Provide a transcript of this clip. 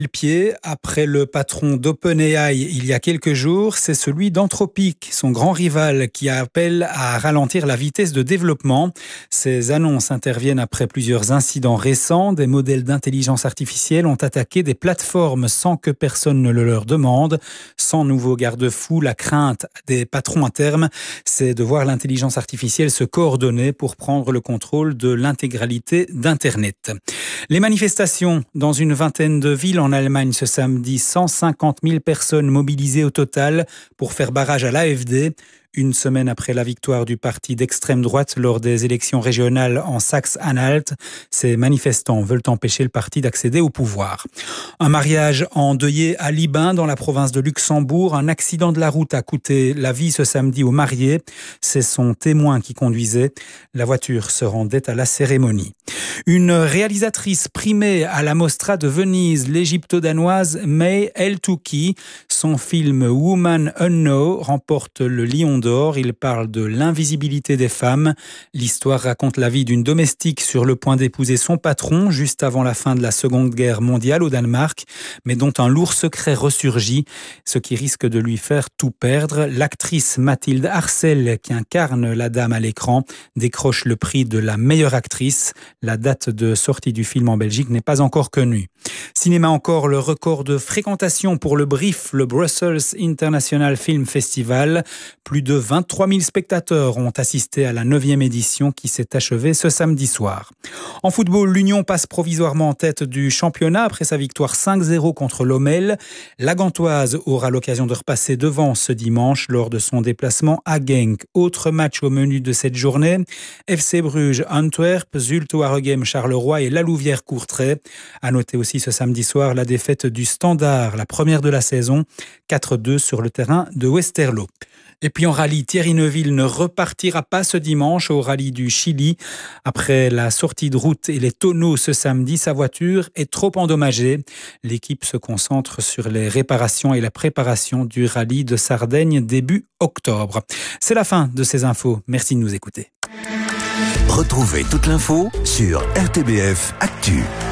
Le pied, après le patron d'OpenAI il y a quelques jours, c'est celui d'Anthropic, son grand rival, qui appelle à ralentir la vitesse de développement. Ces annonces interviennent après plusieurs incidents récents. Des modèles d'intelligence artificielle ont attaqué des plateformes sans que personne ne le leur demande. Sans nouveau garde-fou, la crainte des patrons à terme, c'est de voir l'intelligence artificielle se coordonner pour prendre le contrôle de l'intégralité d'Internet. Les manifestations dans une vingtaine de villes en Allemagne ce samedi, 150 000 personnes mobilisées au total pour faire barrage à l'AfD. Une semaine après la victoire du parti d'extrême droite lors des élections régionales en Saxe-Anhalt, ces manifestants veulent empêcher le parti d'accéder au pouvoir. Un mariage endeuillé à Libin, dans la province de Luxembourg. Un accident de la route a coûté la vie ce samedi au marié. C'est son témoin qui conduisait. La voiture se rendait à la cérémonie. Une réalisatrice primée à la Mostra de Venise, l'égypto-danoise May El-Touki. Son film Woman Unknown remporte le Lion d'Or. Il parle de l'invisibilité des femmes. L'histoire raconte la vie d'une domestique sur le point d'épouser son patron juste avant la fin de la Seconde Guerre mondiale au Danemark, mais dont un lourd secret ressurgit, ce qui risque de lui faire tout perdre. L'actrice Mathilde Arcel, qui incarne la dame à l'écran, décroche le prix de la meilleure actrice. La date de sortie du film en Belgique n'est pas encore connue. Cinéma encore, le record de fréquentation pour le BRIF, le Brussels International Film Festival. Plus de 23 000 spectateurs ont assisté à la 9e édition qui s'est achevée ce samedi soir. En football, l'Union passe provisoirement en tête du championnat après sa victoire 5-0 contre l'Omel. La Gantoise aura l'occasion de repasser devant ce dimanche lors de son déplacement à Genk. Autre match au menu de cette journée, FC Bruges Antwerp, Zulte Waregem Charleroi et La Louvière-Courtrai. À noter aussi ce samedi soir la défaite du Standard, la première de la saison, 4-2 sur le terrain de Westerlo. Et puis en rallye, Thierry Neuville ne repartira pas ce dimanche au rallye du Chili. Après la sortie de route et les tonneaux ce samedi, sa voiture est trop endommagée. L'équipe se concentre sur les réparations et la préparation du rallye de Sardaigne début octobre. C'est la fin de ces infos. Merci de nous écouter. Retrouvez toute l'info sur RTBF Actu.